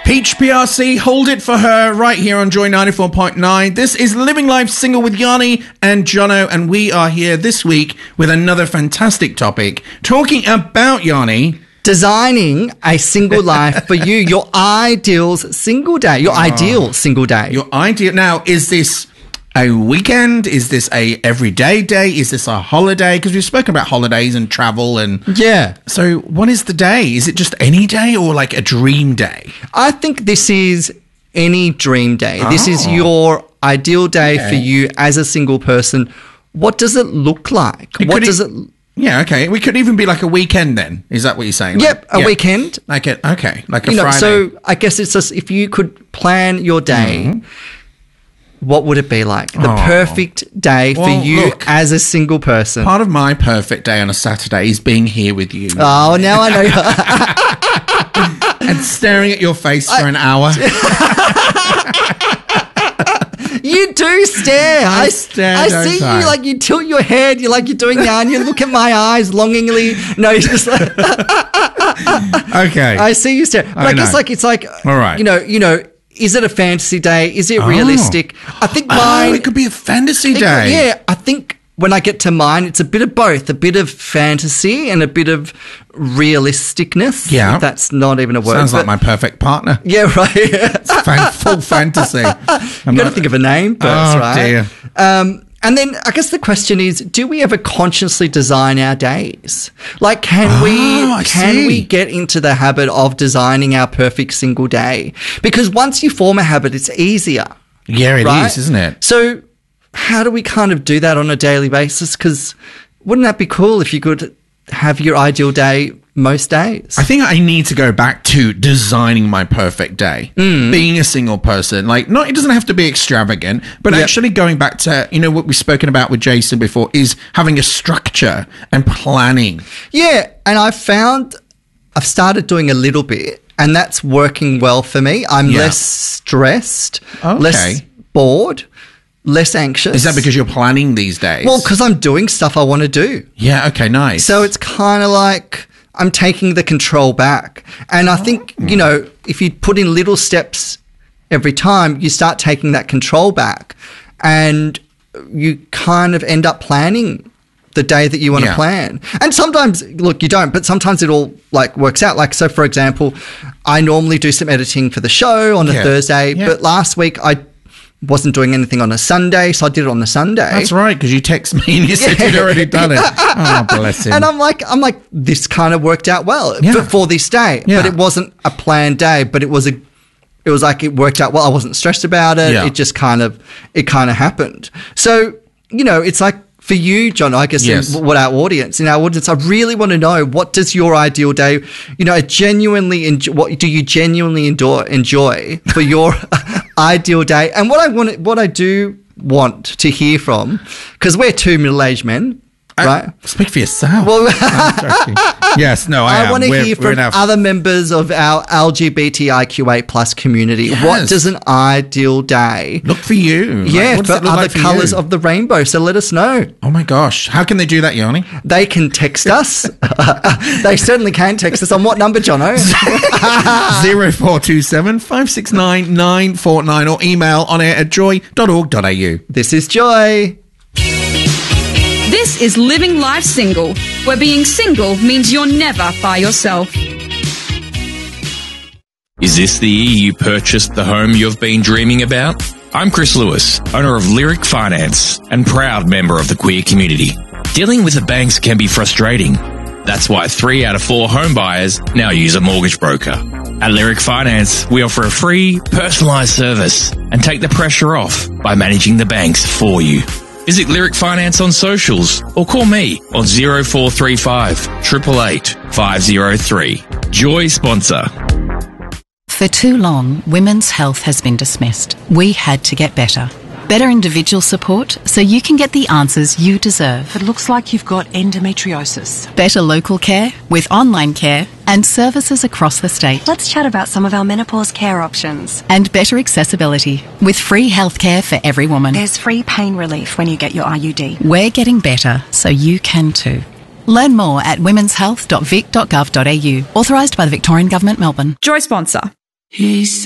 HPRC, hold it for her right here on Joy 94.9. This is Living Life Single with Yanni and Jono, and we are here this week with another fantastic topic, talking about, Yanni, designing a single life for you, your ideal single day. Your ideal single day. Your ideal. Now, is this a weekend? Is this a everyday day? Is this a holiday? Because we've spoken about holidays and travel and... Yeah. So what is the day? Is it just any day or like a dream day? I think this is any dream day. This is your ideal day for you as a single person. What does it look like? What does it... Yeah, okay. We could even be like a weekend then. Is that what you're saying? Yep, a weekend. Like a Friday. So I guess it's just if you could plan your day... What would it be like? The perfect day for you as a single person. Part of my perfect day on a Saturday is being here with you. Oh, now I know. And staring at your face for an hour. You do stare. I stare. I see you like you tilt your head. You're like you're doing that, and you look at my eyes longingly. No, you're just like. Okay. I see you stare. But I guess like it's like. All right. You know. Is it a fantasy day? Is it realistic? I think mine... it could be a fantasy day. Yeah, I think when I get to mine, it's a bit of both. A bit of fantasy and a bit of realisticness. Yeah. That's not even a word. Sounds like my perfect partner. Yeah, right. It's full fantasy. You've got to think of a name first, right? Dear. And then I guess the question is, do we ever consciously design our days? Like, can we get into the habit of designing our perfect single day? Because once you form a habit, it's easier. Yeah, it is, isn't it? So how do we kind of do that on a daily basis? Because wouldn't that be cool if you could have your ideal day most days? I think I need to go back to designing my perfect day. Being a single person, like, it doesn't have to be extravagant, but actually going back to, what we've spoken about with Jason before is having a structure and planning. Yeah. And I've started doing a little bit, and that's working well for me. I'm less stressed, less bored, less anxious. Is that because you're planning these days? Well, because I'm doing stuff I want to do. Yeah, okay, nice. So it's kind of like I'm taking the control back. And I think, if you put in little steps every time, you start taking that control back and you kind of end up planning the day that you want to plan. And sometimes, look, you don't, but sometimes it all works out. Like, so for example, I normally do some editing for the show on a Thursday, but last week I wasn't doing anything on a Sunday, so I did it on the Sunday. That's right, because you text me and you said you'd already done it. Oh, bless him. And I'm like, this kind of worked out well for this day. Yeah. But it wasn't a planned day, but it was like it worked out well. I wasn't stressed about it. Yeah. It just kind of happened. So, it's like for you, John, I guess in our audience, I really want to know, what does your ideal day, genuinely what do you genuinely enjoy for your ideal day? And what I do want to hear from, because we're two middle-aged men, right? Speak for yourself. Well, yes, no, I am. I want to hear from other members of our LGBTIQA+ community. Yes. What does an ideal day look for you? Yeah, for other colours of the rainbow. So let us know. Oh my gosh. How can they do that, Yanni? They can text us. They certainly can text us. On what number, Jono? 0427 569 949 or email onair@joy.org.au. This is Joy. This is Living Life Single, where being single means you're never by yourself. Is this the year you purchased the home you've been dreaming about? I'm Chris Lewis, owner of Lyric Finance and proud member of the queer community. Dealing with the banks can be frustrating. That's why 3 out of 4 home buyers now use a mortgage broker. At Lyric Finance, we offer a free, personalised service and take the pressure off by managing the banks for you. Visit Lyric Finance on socials or call me on 0435 888 503. Joy sponsor. For too long, women's health has been dismissed. We had to get better. Better individual support so you can get the answers you deserve. It looks like you've got endometriosis. Better local care with online care and services across the state. Let's chat about some of our menopause care options. And better accessibility with free healthcare for every woman. There's free pain relief when you get your IUD. We're getting better so you can too. Learn more at womenshealth.vic.gov.au. Authorised by the Victorian Government, Melbourne. Joy sponsor. He said